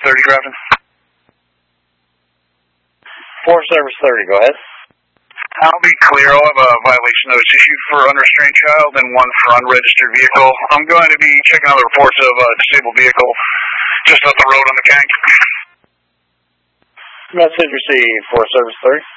30, Grafton. Forest Service 30, go ahead. I'll be clear. I'll have a violation notice issued for unrestrained child and one for unregistered vehicle. I'm going to be checking out the reports of a disabled vehicle just up the road on the Mechanic. Message received, Forest Service 30.